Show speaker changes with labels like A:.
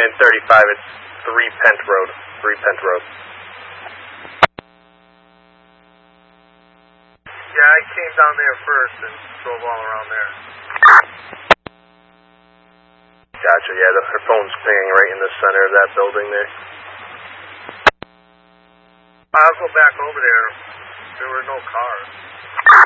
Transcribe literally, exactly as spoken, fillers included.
A: And thirty-five, it's three Pent Road. three Pent Road.
B: Yeah, I came down there first and drove all around there.
A: Gotcha, yeah, the, her phone's pinging right in the center of that building there.
B: I'll go back over there. There were no cars.